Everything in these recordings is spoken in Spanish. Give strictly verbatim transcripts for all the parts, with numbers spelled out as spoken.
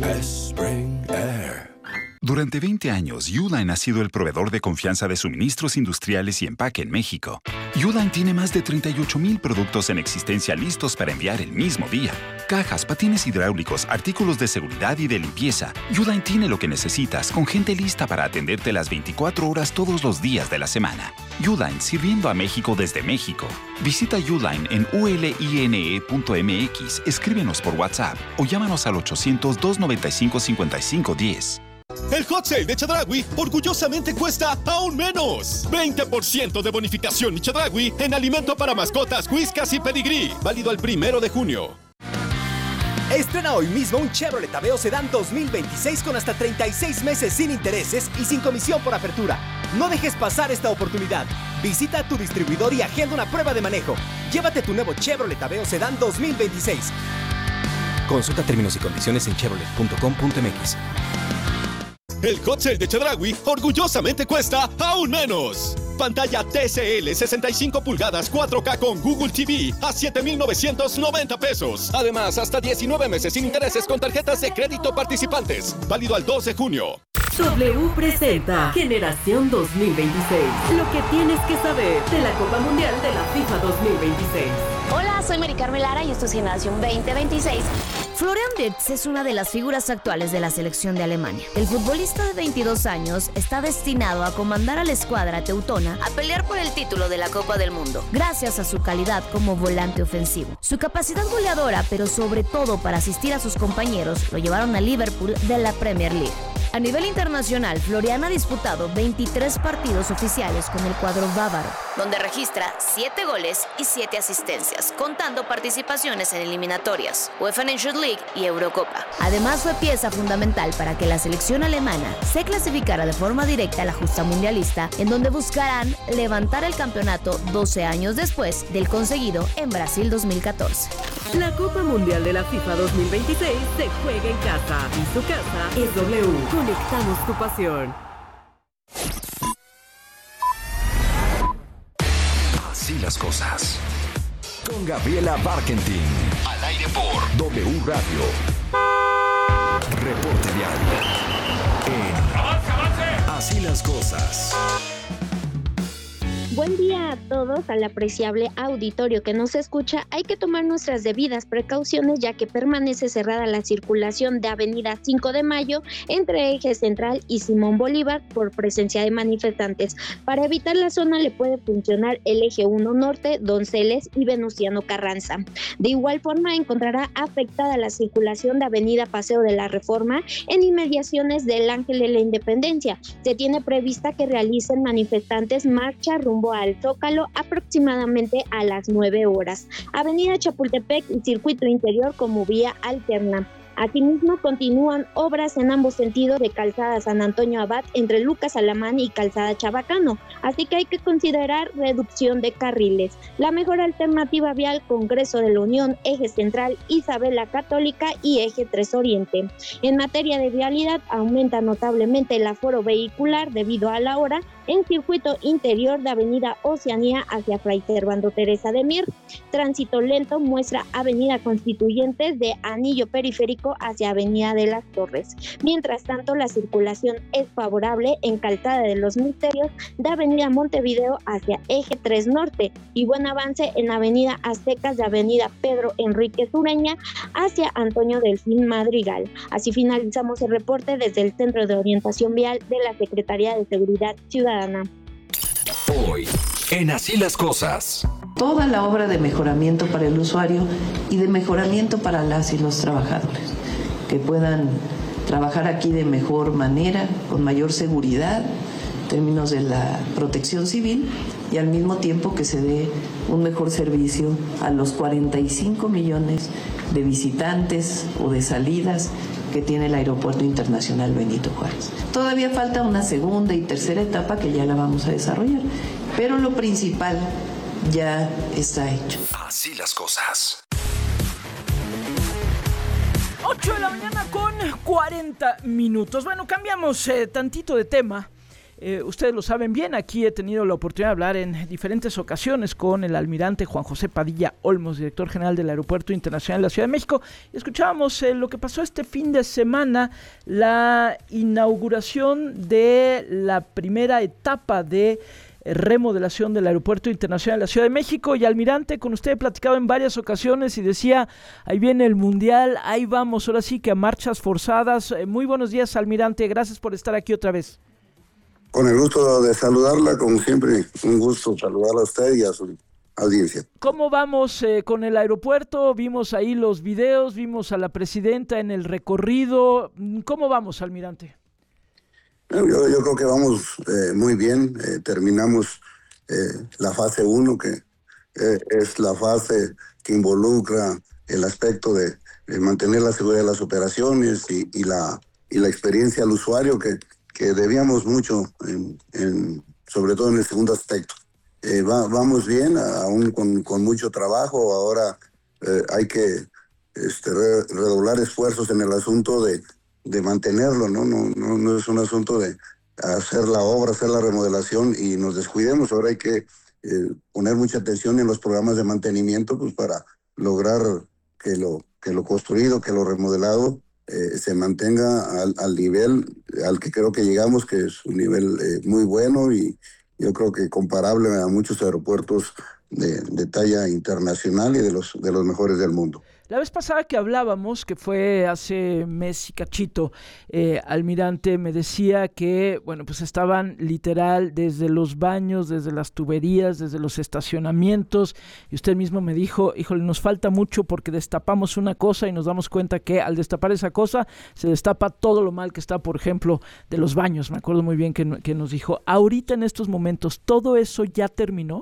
Spring Air. Durante veinte años, Uline ha sido el proveedor de confianza de suministros industriales y empaque en México. Uline tiene más de treinta y ocho mil productos en existencia listos para enviar el mismo día. Cajas, patines hidráulicos, artículos de seguridad y de limpieza. Uline tiene lo que necesitas, con gente lista para atenderte las veinticuatro horas todos los días de la semana. Uline, sirviendo a México desde México. Visita Uline en u l i n e punto m x, escríbenos por WhatsApp o llámanos al ochocientos, doscientos noventa y cinco, cincuenta y cinco diez. El Hot Sale de Chedraui orgullosamente cuesta aún menos. veinte por ciento de bonificación y Chedraui en alimento para mascotas, Whiskas y Pedigree. Válido el primero de junio. Estrena hoy mismo un Chevrolet Aveo Sedán dos mil veintiséis con hasta treinta y seis meses sin intereses y sin comisión por apertura. No dejes pasar esta oportunidad. Visita tu distribuidor y agenda una prueba de manejo. Llévate tu nuevo Chevrolet Aveo Sedán dos mil veintiséis. Consulta términos y condiciones en chevrolet punto com punto m x. El Hot Sale de Chedraui orgullosamente cuesta aún menos. Pantalla T C L sesenta y cinco pulgadas cuatro K con Google T V a siete mil novecientos noventa pesos. Además, hasta diecinueve meses sin intereses con tarjetas de crédito participantes. Válido al dos de junio. W presenta Generación dos mil veintiséis. Lo que tienes que saber de la Copa Mundial de la FIFA dos mil veintiséis. Hola, soy Mari Carmen Lara y esto es Generación veinte veintiséis. Florian Wirtz es una de las figuras actuales de la selección de Alemania. El futbolista de veintidós años está destinado a comandar a la escuadra teutona a pelear por el título de la Copa del Mundo, gracias a su calidad como volante ofensivo. Su capacidad goleadora, pero sobre todo para asistir a sus compañeros, lo llevaron a Liverpool de la Premier League. A nivel internacional, Florian ha disputado veintitrés partidos oficiales con el cuadro bávaro, donde registra siete goles y siete asistencias, contando participaciones en eliminatorias, UEFA Nations League y Eurocopa. Además, fue pieza fundamental para que la selección alemana se clasificara de forma directa a la justa mundialista, en donde buscarán levantar el campeonato doce años después del conseguido en Brasil dos mil catorce. La Copa Mundial de la FIFA dos mil veintiséis se juega en casa y su casa es W. Conectamos tu pasión. Así las cosas. Con Gabriela Barkentin. Al aire por W Radio. Reporte diario. En Así las cosas. Buen día a todos, al apreciable auditorio que nos escucha. Hay que tomar nuestras debidas precauciones ya que permanece cerrada la circulación de Avenida cinco de Mayo entre Eje Central y Simón Bolívar por presencia de manifestantes. Para evitar la zona le puede funcionar el Eje uno Norte, Donceles y Venustiano Carranza. De igual forma encontrará afectada la circulación de Avenida Paseo de la Reforma en inmediaciones del Ángel de la Independencia. Se tiene prevista que realicen manifestantes marcha rumbo al Zócalo aproximadamente a las nueve horas. Avenida Chapultepec y Circuito Interior como vía alterna. Asimismo, continúan obras en ambos sentidos de Calzada San Antonio Abad entre Lucas Alamán y Calzada Chabacano, así que hay que considerar reducción de carriles. La mejor alternativa vial, Congreso de la Unión, Eje Central, Isabela Católica y Eje tres Oriente. En materia de vialidad, aumenta notablemente el aforo vehicular debido a la hora en circuito interior de Avenida Oceanía hacia Fray Servando Teresa de Mier. Tránsito lento muestra Avenida Constituyentes de Anillo Periférico hacia Avenida de las Torres. Mientras tanto, la circulación es favorable en Calzada de los Misterios de Avenida Montevideo hacia Eje tres Norte y buen avance en Avenida Aztecas de Avenida Pedro Enríquez Ureña hacia Antonio Delfín Madrigal. Así finalizamos el reporte desde el Centro de Orientación Vial de la Secretaría de Seguridad Ciudadana. Hoy, en Así las cosas. Toda la obra de mejoramiento para el usuario y de mejoramiento para las y los trabajadores, que puedan trabajar aquí de mejor manera, con mayor seguridad, en términos de la protección civil, y al mismo tiempo que se dé un mejor servicio a los cuarenta y cinco millones de visitantes o de salidas que tiene el Aeropuerto Internacional Benito Juárez. Todavía falta una segunda y tercera etapa que ya la vamos a desarrollar, pero lo principal ya está hecho. Así las cosas. ocho de la mañana con cuarenta minutos. Bueno, cambiamos eh, tantito de tema. Eh, ustedes lo saben bien, aquí he tenido la oportunidad de hablar en diferentes ocasiones con el almirante Juan José Padilla Olmos, director general del Aeropuerto Internacional de la Ciudad de México, y escuchábamos eh, lo que pasó este fin de semana, la inauguración de la primera etapa de remodelación del Aeropuerto Internacional de la Ciudad de México. Y almirante, con usted he platicado en varias ocasiones y decía, ahí viene el Mundial, ahí vamos, ahora sí que a marchas forzadas. Eh, muy buenos días, almirante, gracias por estar aquí otra vez. Con el gusto de saludarla, como siempre, un gusto saludarla a usted y a su audiencia. ¿Cómo vamos eh, con el aeropuerto? Vimos ahí los videos, vimos a la presidenta en el recorrido. ¿Cómo vamos, almirante? Yo, yo creo que vamos eh, muy bien. Eh, terminamos eh, la fase uno, que eh, es la fase que involucra el aspecto de, de mantener la seguridad de las operaciones y, y, la, y la experiencia al usuario, que que debíamos mucho, en, en, sobre todo en el segundo aspecto. Eh, va, vamos bien, aún con, con mucho trabajo. Ahora eh, hay que este, re, redoblar esfuerzos en el asunto de, de mantenerlo, ¿no? No, no, no es un asunto de hacer la obra, hacer la remodelación y nos descuidemos. Ahora hay que eh, poner mucha atención en los programas de mantenimiento, pues, para lograr que lo, que lo construido, que lo remodelado Eh, se mantenga al, al nivel al que creo que llegamos, que es un nivel eh, muy bueno y yo creo que comparable a muchos aeropuertos de, de talla internacional y de los, de los mejores del mundo. La vez pasada que hablábamos, que fue hace mes y cachito, eh, almirante, me decía que, bueno, pues estaban literal desde los baños, desde las tuberías, desde los estacionamientos, y usted mismo me dijo, híjole, nos falta mucho porque destapamos una cosa y nos damos cuenta que al destapar esa cosa se destapa todo lo mal que está, por ejemplo, de los baños. Me acuerdo muy bien que, que nos dijo, ahorita en estos momentos, ¿todo eso ya terminó?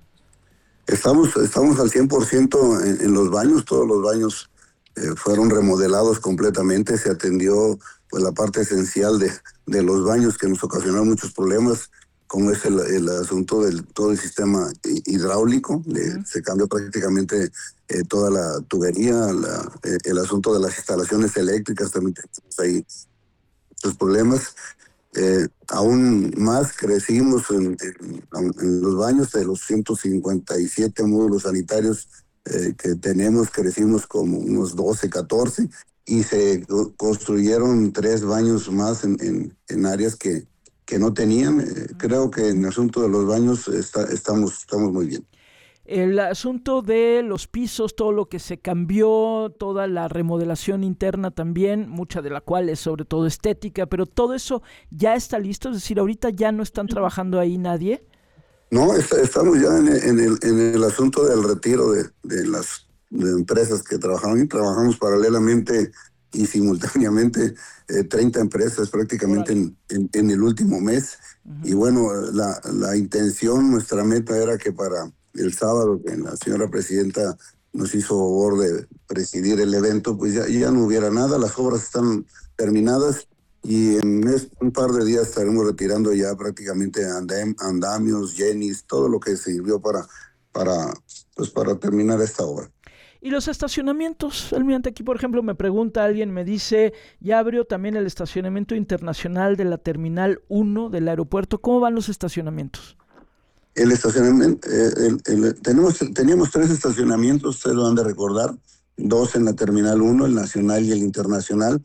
Estamos, estamos al cien por ciento en, en los baños, todos los baños eh, fueron remodelados completamente, se atendió pues la parte esencial de, de los baños que nos ocasionaron muchos problemas, como es el, el asunto del todo el sistema hidráulico, le, uh-huh. se cambió prácticamente eh, toda la tubería, la, eh, el asunto de las instalaciones eléctricas, también tenemos ahí muchos problemas. Eh, aún más crecimos en, en, en los baños de los ciento cincuenta y siete módulos sanitarios eh, que tenemos, crecimos como unos doce, catorce y se construyeron tres baños más en, en, en áreas que, que no tenían. Eh, creo que en el asunto de los baños está, estamos, estamos muy bien. El asunto de los pisos, todo lo que se cambió, toda la remodelación interna también, mucha de la cual es sobre todo estética, pero todo eso ya está listo, es decir, ahorita ya no están trabajando ahí nadie. No, está, estamos ya en el, en, el, en el asunto del retiro de, de las de empresas que trabajaron y trabajamos paralelamente y simultáneamente eh, treinta empresas prácticamente en, en, en el último mes. Uh-huh. Y bueno, la, la intención, nuestra meta era que para el sábado, que la señora presidenta nos hizo favor de presidir el evento, pues ya, ya no hubiera nada, las obras están terminadas y en un par de días estaremos retirando ya prácticamente andam, andamios, jenis, todo lo que sirvió para, para, pues para terminar esta obra. Y los estacionamientos, almirante, aquí por ejemplo me pregunta alguien, me dice, ya abrió también el estacionamiento internacional de la Terminal uno del aeropuerto, ¿cómo van los estacionamientos? El estacionamiento, eh, el, el, tenemos, teníamos tres estacionamientos, ustedes lo han de recordar, dos en la Terminal uno, el nacional y el internacional.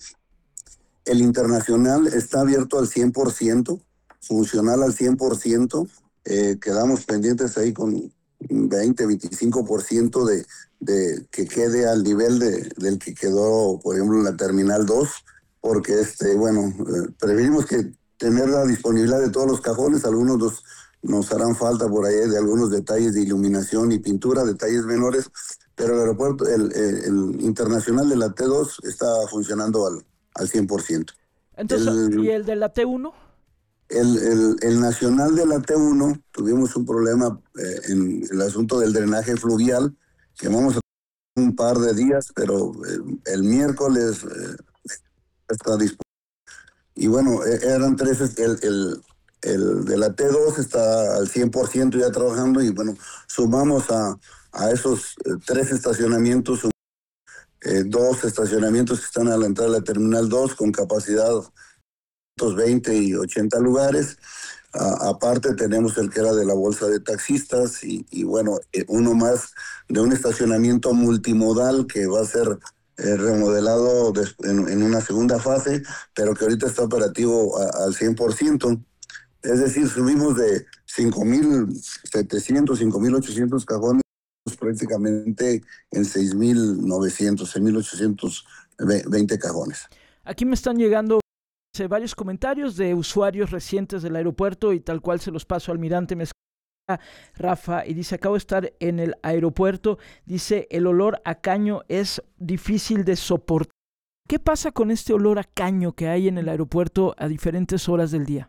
El internacional está abierto al cien por ciento, funcional al cien por ciento, eh, quedamos pendientes ahí con veinte, veinticinco por ciento de, de que quede al nivel de, del que quedó, por ejemplo, en la Terminal dos, porque, este, bueno, eh, preferimos que tener la disponibilidad de todos los cajones, algunos los nos harán falta por ahí de algunos detalles de iluminación y pintura, detalles menores, pero el aeropuerto, el, el, el internacional de la T dos está funcionando al, al cien por ciento. Entonces, el, ¿y el de la T uno? El, el, el nacional de la T uno, tuvimos un problema eh, en el asunto del drenaje fluvial, que vamos a tener un par de días, pero el, el miércoles eh, está disponible. Y bueno, eran tres, el... el El de la T dos está al cien por ciento ya trabajando y bueno, sumamos a, a esos eh, tres estacionamientos, eh, dos estacionamientos que están a la entrada de la Terminal dos con capacidad veinte y ochenta lugares, A, aparte tenemos el que era de la bolsa de taxistas y, y bueno, eh, uno más de un estacionamiento multimodal que va a ser eh, remodelado des, en, en una segunda fase, pero que ahorita está operativo a, al cien por ciento. Es decir, subimos de cinco mil setecientos, cinco mil ochocientos cajones prácticamente en seis mil novecientos, seis mil ochocientos veinte cajones. Aquí me están llegando varios comentarios de usuarios recientes del aeropuerto y tal cual se los paso al almirante Mezcala, Rafa, y dice, acabo de estar en el aeropuerto, dice, el olor a caño es difícil de soportar. ¿Qué pasa con este olor a caño que hay en el aeropuerto a diferentes horas del día?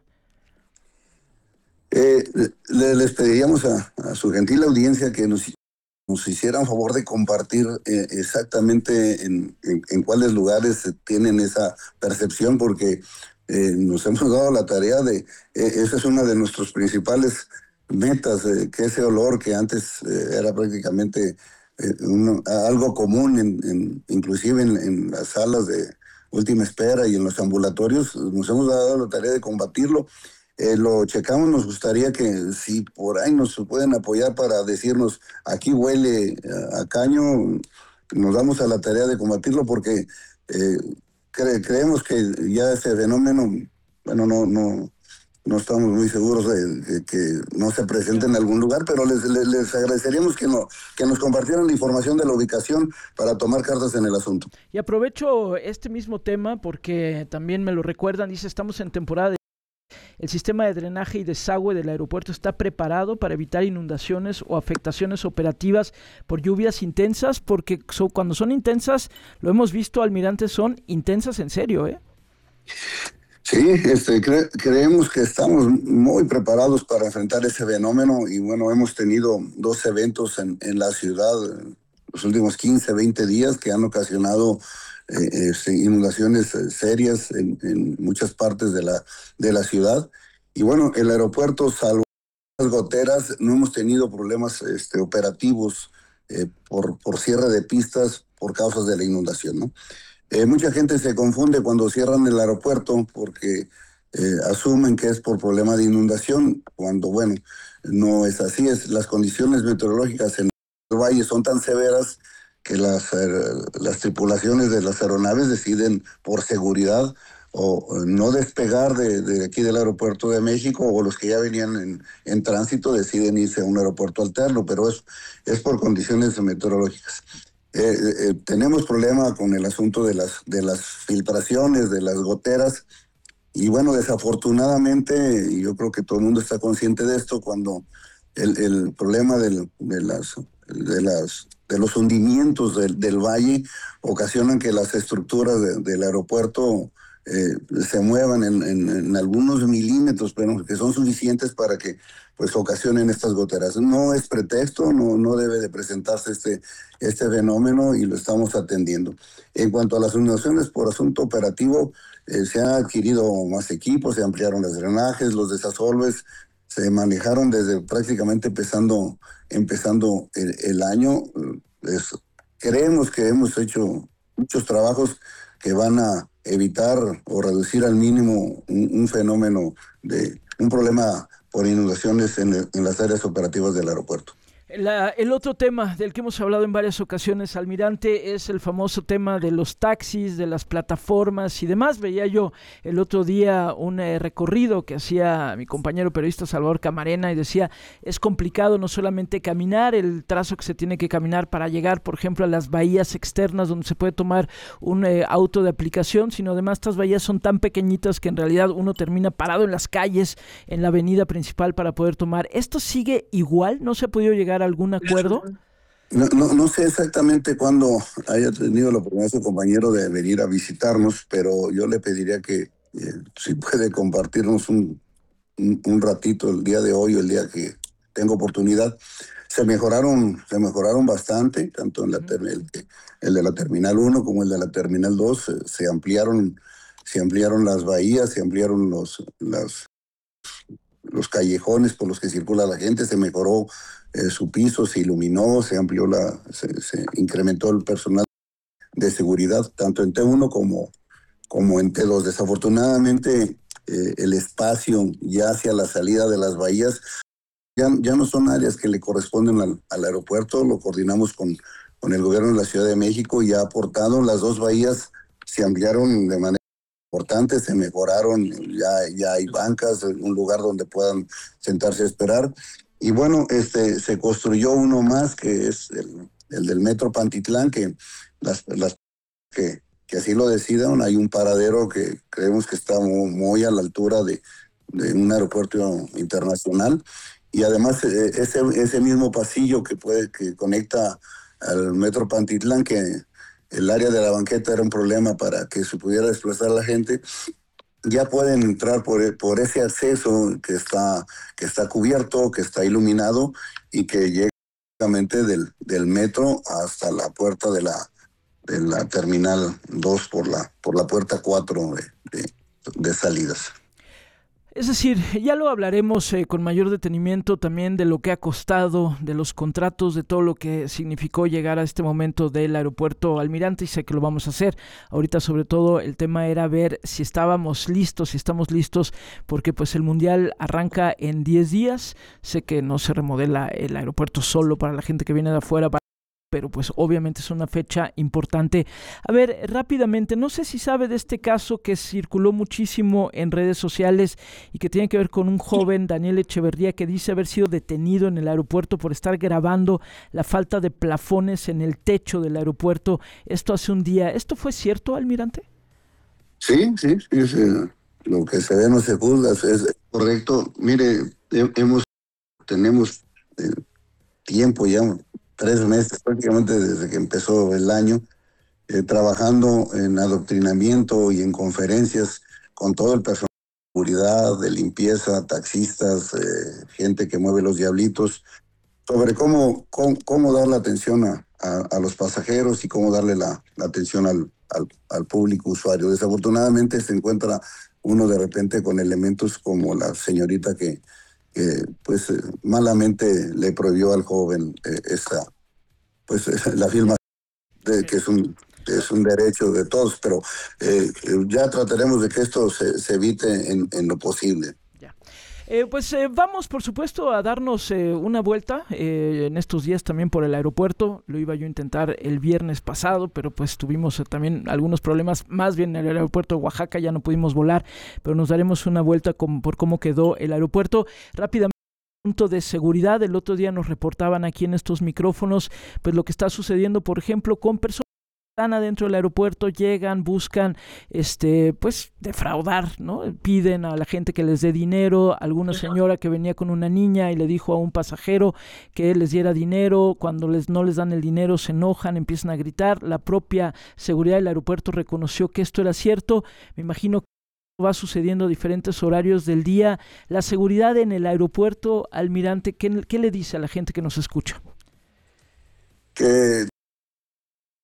Eh, le, les pediríamos a, a su gentil audiencia que nos, nos hicieran favor de compartir eh, exactamente en, en, en cuáles lugares tienen esa percepción, porque eh, nos hemos dado la tarea de, eh, esa es una de nuestras principales metas, eh, que ese olor que antes eh, era prácticamente eh, uno, algo común, en, en, inclusive en, en las salas de última espera y en los ambulatorios, nos hemos dado la tarea de combatirlo. Eh, lo checamos, nos gustaría que si por ahí nos pueden apoyar para decirnos aquí huele a, a caño, nos damos a la tarea de combatirlo, porque eh, cre creemos que ya ese fenómeno, bueno, no, no, no estamos muy seguros de, de que no se presente en algún lugar, pero les, les, les agradeceríamos que, no, que nos compartieran la información de la ubicación para tomar cartas en el asunto. Y aprovecho este mismo tema porque también me lo recuerdan, dice, estamos en temporada de... El sistema de drenaje y desagüe del aeropuerto está preparado para evitar inundaciones o afectaciones operativas por lluvias intensas, porque so, cuando son intensas, lo hemos visto, almirante, son intensas en serio, ¿eh? Sí, este, cre creemos que estamos muy preparados para enfrentar ese fenómeno y bueno, hemos tenido dos eventos en, en la ciudad los últimos quince, veinte días que han ocasionado Eh, este, inundaciones eh, serias en, en muchas partes de la, de la ciudad. Y bueno, el aeropuerto, salvo las goteras, no hemos tenido problemas este, operativos eh, por, por cierre de pistas por causas de la inundación, ¿no? Eh, mucha gente se confunde cuando cierran el aeropuerto porque eh, asumen que es por problema de inundación, cuando bueno, no es así. Es, las condiciones meteorológicas en el valle son tan severas que las, las tripulaciones de las aeronaves deciden por seguridad o no despegar de, de aquí del aeropuerto de México, o los que ya venían en, en tránsito deciden irse a un aeropuerto alterno, pero es, es por condiciones meteorológicas. Eh, eh, tenemos problema con el asunto de las, de las filtraciones, de las goteras, y bueno, desafortunadamente, y yo creo que todo el mundo está consciente de esto, cuando el, el problema del, de las... de las de los hundimientos del, del valle ocasionan que las estructuras de, del aeropuerto eh, se muevan en, en, en algunos milímetros, pero que son suficientes para que pues ocasionen estas goteras. No es pretexto, no, no debe de presentarse este, este fenómeno y lo estamos atendiendo. En cuanto a las inundaciones por asunto operativo, eh, se han adquirido más equipos, se ampliaron los drenajes, los desasolves, se manejaron desde prácticamente empezando, empezando el, el año. Es, creemos que hemos hecho muchos trabajos que van a evitar o reducir al mínimo un, un fenómeno de un problema por inundaciones en, en las áreas operativas del aeropuerto. La, el otro tema del que hemos hablado en varias ocasiones, almirante, es el famoso tema de los taxis, de las plataformas y demás. Veía yo el otro día un eh, recorrido que hacía mi compañero periodista Salvador Camarena y decía, es complicado no solamente caminar, el trazo que se tiene que caminar para llegar, por ejemplo, a las bahías externas donde se puede tomar un eh, auto de aplicación, sino además estas bahías son tan pequeñitas que en realidad uno termina parado en las calles, en la avenida principal para poder tomar. ¿Esto sigue igual? ¿No se ha podido llegar a algún acuerdo? No, no, no sé exactamente cuándo haya tenido la oportunidad su compañero de venir a visitarnos, pero yo le pediría que eh, si puede compartirnos un, un, un ratito el día de hoy o el día que tenga oportunidad. Se mejoraron, se mejoraron bastante, tanto en la el, el de la Terminal uno como el de la Terminal dos, eh, se ampliaron, se ampliaron las bahías, se ampliaron los, las, los callejones por los que circula la gente, se mejoró eh, su piso, se iluminó, se amplió la, se, se incrementó el personal de seguridad, tanto en T uno como, como en T dos. Desafortunadamente, eh, el espacio ya hacia la salida de las bahías, ya, ya no son áreas que le corresponden al, al aeropuerto, lo coordinamos con, con el gobierno de la Ciudad de México y ha aportado. Las dos bahías se ampliaron de manera importante, se mejoraron, ya, ya hay bancas, un lugar donde puedan sentarse a esperar. Y bueno, este, se construyó uno más, que es el, el del Metro Pantitlán, que las, las que, que así lo decidan, hay un paradero que creemos que está muy, muy a la altura de, de un aeropuerto internacional. Y además ese, ese mismo pasillo que puede que conecta al Metro Pantitlán, que el área de la banqueta era un problema para que se pudiera desplazar la gente, ya pueden entrar por, por ese acceso que está, que está cubierto, que está iluminado y que llega directamente del, del metro hasta la puerta de la, de la terminal dos por la, por la puerta cuatro de, de, de salidas. Es decir, ya lo hablaremos eh, con mayor detenimiento también de lo que ha costado, de los contratos, de todo lo que significó llegar a este momento del aeropuerto Almirante, y sé que lo vamos a hacer. Ahorita sobre todo el tema era ver si estábamos listos, si estamos listos, porque pues el Mundial arranca en diez días. Sé que no se remodela el aeropuerto solo para la gente que viene de afuera, para pero pues obviamente es una fecha importante. A ver, rápidamente, no sé si sabe de este caso que circuló muchísimo en redes sociales y que tiene que ver con un joven, Daniel Echeverría, que dice haber sido detenido en el aeropuerto por estar grabando la falta de plafones en el techo del aeropuerto. Esto hace un día. ¿Esto fue cierto, Almirante? Sí, sí, sí, sí. Lo que se ve no se juzga, es correcto. Mire, hemos, tenemos eh, tiempo ya, tres meses prácticamente desde que empezó el año, eh, trabajando en adoctrinamiento y en conferencias con todo el personal de seguridad, de limpieza, taxistas, eh, gente que mueve los diablitos, sobre cómo, cómo, cómo dar la atención a, a, a los pasajeros y cómo darle la, la atención al, al, al público usuario. Desafortunadamente se encuentra uno de repente con elementos como la señorita que que pues eh, malamente le prohibió al joven eh, esa, pues eh, la filmación, de, que es un, es un derecho de todos, pero eh, ya trataremos de que esto se, se evite en, en lo posible. Ya. Eh, pues eh, vamos, por supuesto, a darnos eh, una vuelta eh, en estos días también por el aeropuerto. Lo iba yo a intentar el viernes pasado, pero pues tuvimos eh, también algunos problemas, más bien en el aeropuerto de Oaxaca, ya no pudimos volar, pero nos daremos una vuelta con, por cómo quedó el aeropuerto. Rápidamente, punto de seguridad, el otro día nos reportaban aquí en estos micrófonos, pues lo que está sucediendo, por ejemplo, con personas están adentro del aeropuerto, llegan, buscan este pues defraudar, ¿no? Piden a la gente que les dé dinero, alguna señora que venía con una niña y le dijo a un pasajero que les diera dinero, cuando les no les dan el dinero se enojan, empiezan a gritar. La propia seguridad del aeropuerto reconoció que esto era cierto. Me imagino que va sucediendo a diferentes horarios del día. La seguridad en el aeropuerto, Almirante, ¿qué, qué le dice a la gente que nos escucha? Que